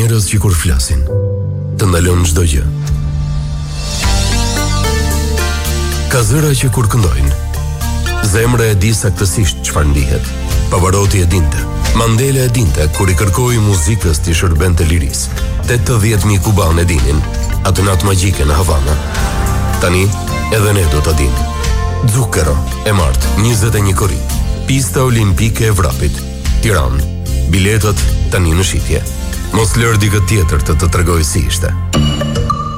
njerëz që kur flasin, të ndalon çdo gjë. Ka zëra që kur këndojnë, zemra e di saktësisht çfarë ndihet. Pavarotti e dinte, Mandela e dinte kur i kërkoi muzikës t'i shërbente lirisë. 80.000 kubanë e dinin atë natë magjike në Havana. Tani edhe ne do ta dimë. Zucchero e martë 21 korrik. Pista olimpike e vrapit, Tiranë. Biletët tani në shitje. Mos lër dikë tjetër të tregoj si ishte.